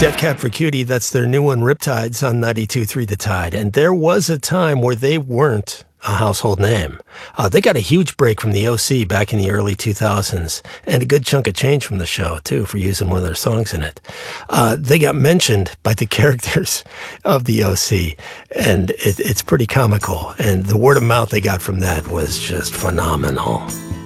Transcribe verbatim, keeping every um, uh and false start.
Death Cab for Cutie, that's their new one, Riptides, on ninety-two point three The Tide. And there was a time where they weren't a household name. Uh, they got a huge break from the O C back in the early two thousands, and a good chunk of change from the show, too, for using one of their songs in it. Uh, they got mentioned by the characters of the O C, and it, it's pretty comical. And the word of mouth they got from that was just phenomenal.